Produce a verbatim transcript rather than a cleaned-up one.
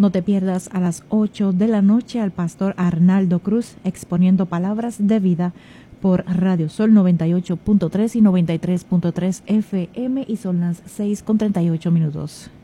No te pierdas a las ocho de la noche al pastor Arnaldo Cruz exponiendo palabras de vida por Radio Sol noventa y ocho punto tres y noventa y tres punto tres F M, y son las seis con treinta y ocho minutos.